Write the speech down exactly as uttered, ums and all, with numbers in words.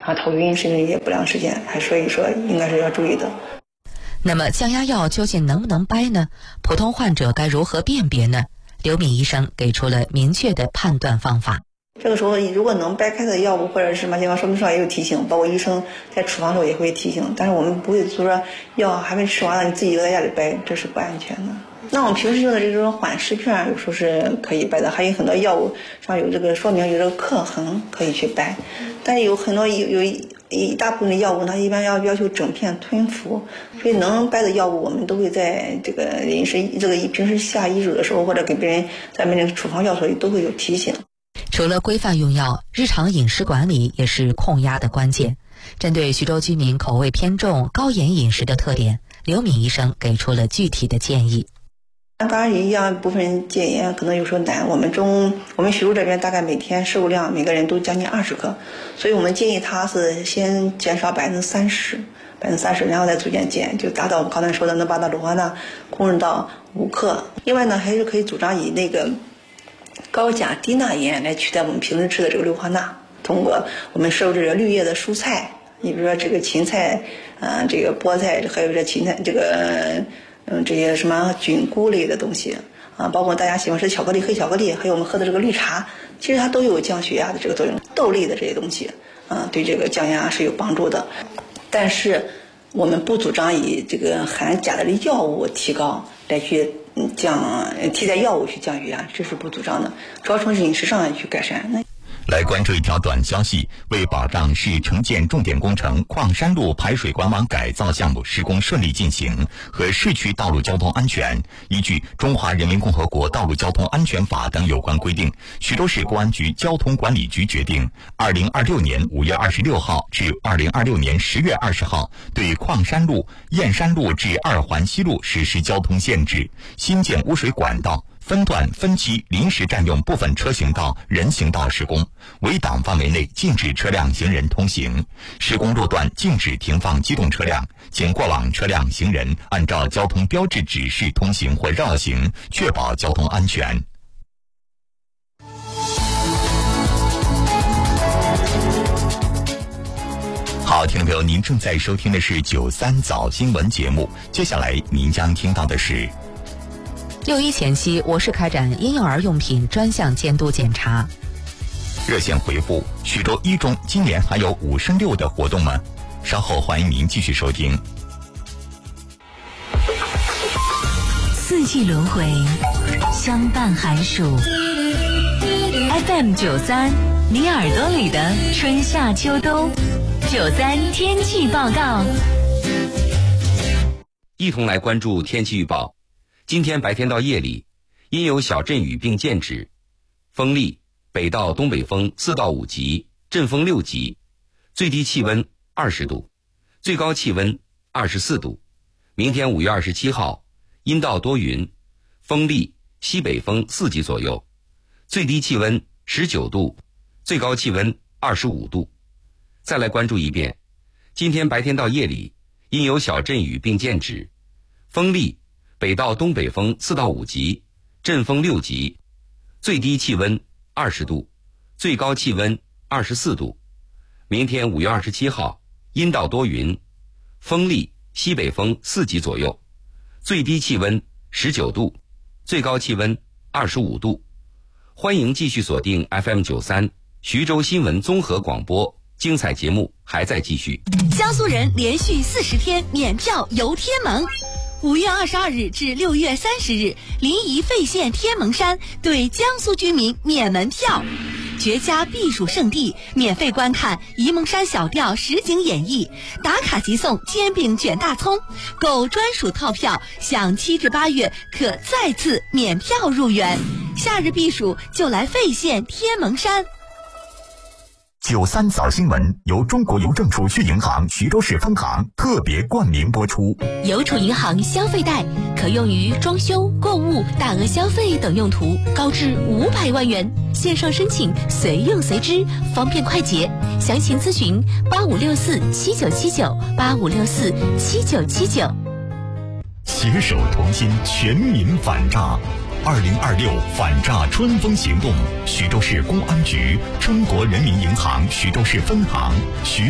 啊头晕甚至一些不良事件，还所以说应该是要注意的。 那么降压药究竟能不能掰呢？普通患者该如何辨别呢？刘敏医生给出了明确的判断方法。 这个时候如果能掰开的药物或者是什么情况，说明书上也有提醒，包括医生在处方的时候也会提醒，但是我们不会说药还没吃完了你自己在家里掰，这是不安全的。那我们平时用的这种缓释片有时候是可以掰的，还有很多药物上有这个说明有这个刻痕可以去掰，但是有很多有有一一大部分的药物它一般要要求整片吞服，所以能掰的药物我们都会在这个饮食这个平时下医嘱的时候，或者给别人在门诊处方药的时候都会有提醒。 除了规范用药，日常饮食管理也是控压的关键。针对徐州居民口味偏重、高盐饮食的特点，刘敏医生给出了具体的建议。 当然也一样，部分人戒盐可能有时候难。我们中我们徐州这边大概每天摄入量每个人都将近二十克，所以我们建议他是先减少百分之三十，百分之三十，然后再逐渐减，就达到我们刚才说的能把它氯化钠控制到五克。另外呢，还是可以主张以那个高钾低钠盐来取代我们平时吃的这个氯化钠，通过我们摄入这个绿叶的蔬菜，你比如说这个芹菜，呃，这个菠菜，还有这芹菜这个。嗯，这些什么菌菇类的东西啊，包括大家喜欢吃巧克力、黑巧克力，还有我们喝的这个绿茶，其实它都有降血压的这个作用。豆类的这些东西，啊，对这个降压是有帮助的。但是我们不主张以这个含钾的药物提高来去降替代药物去降血压，这是不主张的。主要从饮食上去改善。那来关注一条短消息，为保障市城建重点工程矿山路排水管网改造项目施工顺利进行和市区道路交通安全，依据《中华人民共和国道路交通安全法》等有关规定，徐州市公安局交通管理局决定，二零二六年五月二十六号至二零二六年十月二十号，对矿山路、燕山路至二环西路实施交通限制，新建污水管道。分段分期临时占用部分车行道、人行道施工，围挡范围内禁止车辆行人通行，施工路段禁止停放机动车辆，请过往车辆行人按照交通标志指示通行或绕行，确保交通安全。好，听众朋友，您正在收听的是九三早新闻节目，接下来您将听到的是。 六一前夕，我市开展婴幼儿用品专项监督检查。 热线回复：徐州一中今年还有五升六的活动吗？稍后欢迎您继续收听。 四季轮回，相伴寒暑。F M 九三，你耳朵里的春夏秋冬。九三天气报告。 一同来关注天气预报。今天白天到夜里，阴有小阵雨并见指，风力北到东北风四到五级，阵风六级，最低气温二十度，最高气温二十四度。明天五月二十七号，阴到多云，风力西北风四级左右，最低气温十九度，最高气温二十五度。再来关注一遍，今天白天到夜里，阴有小阵雨并见指，风力北到东北风四到五级，阵风六级，最低气温二十度，最高气温二十四度。明天五月二十七号，阴到多云，风力西北风四级左右，最低气温十九度，最高气温二十五度。欢迎继续锁定 F M 九三徐州新闻综合广播，精彩节目还在继续。 江苏人连续四十天免票游天门。五月二十二日至六月三十日，临沂费县天门山对江苏居民免门票，绝佳避暑胜地，免费观看沂蒙山小调实景演绎，打卡即送煎饼卷大葱，购专属套票享七至八月可再次免票入园。夏日避暑就来费县天门山。 九三早新闻由中国邮政储蓄银行徐州市分行特别冠名播出。 邮储银行消费贷可用于装修、购物、大额消费等用途，高至五百万元，线上申请随用随支，方便快捷。详情咨询八五六四七九七九八五六四七九七九。 携手同心，全民反诈。二零二六反诈春风行动，徐州市公安局、中国人民银行徐州市分行徐